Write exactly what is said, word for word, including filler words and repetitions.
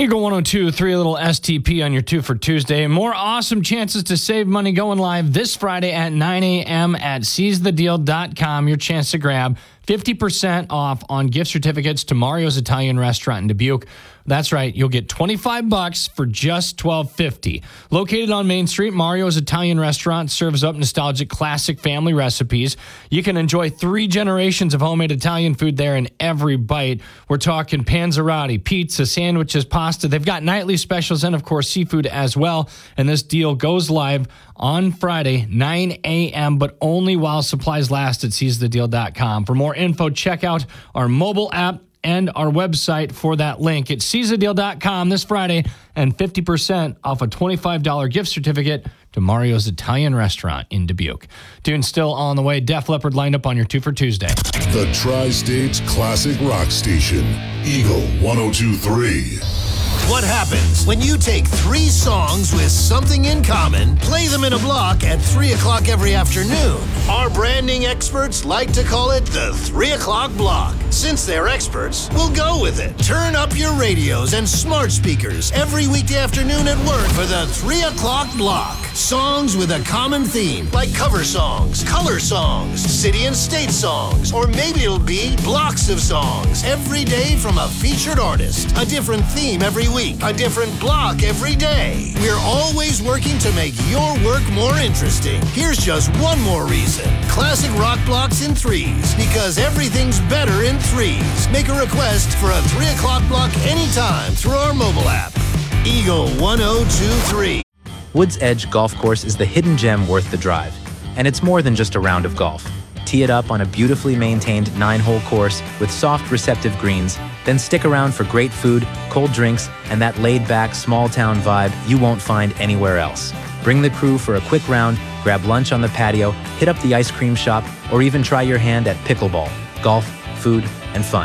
Eagle one oh two, three, a little S T P on your two for Tuesday. More awesome chances to save money going live this Friday at nine a.m. at seize the deal dot com. Your chance to grab fifty percent off on gift certificates to Mario's Italian Restaurant in Dubuque. That's right, you'll get twenty-five bucks for just twelve fifty. Located on Main Street, Mario's Italian Restaurant serves up nostalgic classic family recipes. You can enjoy three generations of homemade Italian food there in every bite. We're talking panzerotti, pizza, sandwiches, pasta. They've got nightly specials and, of course, seafood as well. And this deal goes live on Friday, nine a.m., but only while supplies last at seize the deal dot com. For more info, check out our mobile app and our website for that link. It's seize the deal dot com this Friday and fifty percent off a twenty-five dollars gift certificate to Mario's Italian Restaurant in Dubuque. Tune still on the way. Def Leppard lined up on your two for Tuesday. The Tri-State's classic rock station, Eagle one oh two three. What happens when you take three songs with something in common, play them in a block at three o'clock every afternoon? Our branding experts like to call it the three o'clock block. Since they're experts, we'll go with it. Turn up your radios and smart speakers every weekday afternoon at work for the three o'clock block. Songs with a common theme, like cover songs, color songs, city and state songs, or maybe it'll be blocks of songs every day from a featured artist. A different theme every week, a different block every day. We're always working to make your work more interesting. Here's just one more reason. Classic rock blocks in threes, because everything's better in threes. Make a request for a three o'clock block anytime through our mobile app. Eagle one oh two three. Woods Edge Golf Course is the hidden gem worth the drive. And it's more than just a round of golf. Tee it up on a beautifully maintained nine-hole course with soft, receptive greens, then stick around for great food, cold drinks, and that laid-back, small-town vibe you won't find anywhere else. Bring the crew for a quick round, grab lunch on the patio, hit up the ice cream shop, or even try your hand at pickleball, golf, food, and fun.